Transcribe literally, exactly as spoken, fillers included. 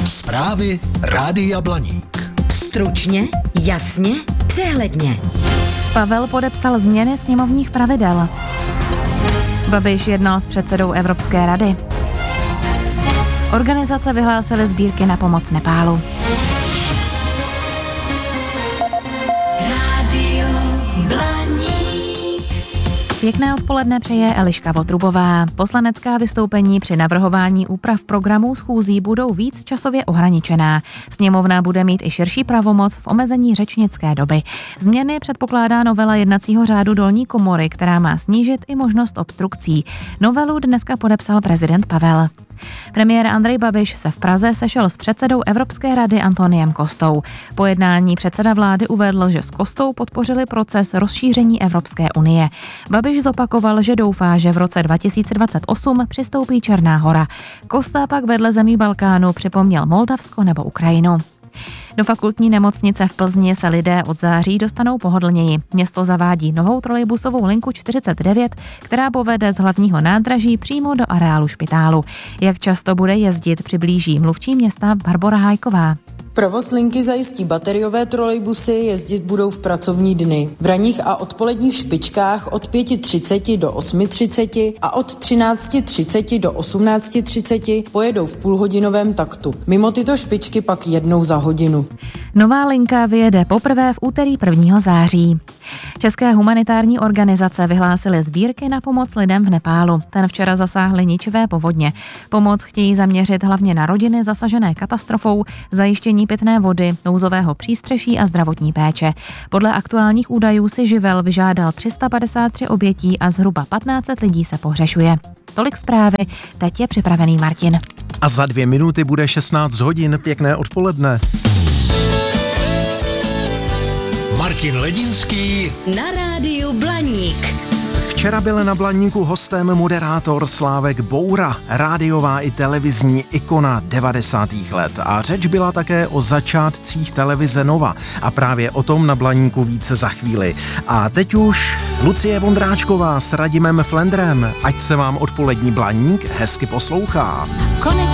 Zprávy Rádia Blaník. Stručně, jasně, přehledně. Pavel podepsal změny sněmovních pravidel. Babiš jednal s předsedou Evropské rady. Organizace vyhlásily sbírky na pomoc Nepálu. Rádio Blaník. Pěkné odpoledne přeje Eliška Votrubová. Poslanecká vystoupení při navrhování úprav programů schůzí budou víc časově ohraničená. Sněmovna bude mít i širší pravomoc v omezení řečnické doby. Změny předpokládá novela jednacího řádu dolní komory, která má snížit i možnost obstrukcí. Novelu dneska podepsal prezident Pavel. Premiér Andrej Babiš se v Praze sešel s předsedou Evropské rady Antoniem Costou. Po jednání předseda vlády uvedl, že s Costou podpořili proces rozšíření Evropské unie. Babiš zopakoval, že doufá, že v roce dva tisíce dvacet osm přistoupí Černá Hora. Costa pak vedle zemí Balkánu připomněl Moldavsko nebo Ukrajinu. Do fakultní nemocnice v Plzni se lidé od září dostanou pohodlněji. Město zavádí novou trolejbusovou linku čtyřicet devět, která povede z hlavního nádraží přímo do areálu špitálu. Jak často bude jezdit, přiblíží mluvčí města Barbora Hájková. Provoz linky zajistí bateriové trolejbusy, jezdit budou v pracovní dny. V ranních a odpoledních špičkách od pět třicet do osm třicet a od třináct třicet do osmnáct třicet pojedou v půlhodinovém taktu. Mimo tyto špičky pak jednou za hodinu. Nová linka vyjede poprvé v úterý prvního září. České humanitární organizace vyhlásily sbírky na pomoc lidem v Nepálu. Ten včera zasáhly ničivé povodně. Pomoc chtějí zaměřit hlavně na rodiny zasažené katastrofou, zajištění pitné vody, nouzového přístřeší a zdravotní péče. Podle aktuálních údajů si živel vyžádal tři sta padesát tři obětí a zhruba patnáct set lidí se pohřešuje. Tolik zprávy, teď je připravený Martin. A za dvě minuty bude šestnáct hodin, pěkné odpoledne. Martin Ledinský Na rádiu Blaník. Včera byl na Blaníku hostem moderátor Slávek Boura, rádiová i televizní ikona devadesátých let. A řeč byla také o začátcích televize Nova. A právě o tom na Blaníku více za chvíli. A teď už Lucie Vondráčková s Radimem Flendrem. Ať se vám odpolední Blaník hezky poslouchá. Konečně.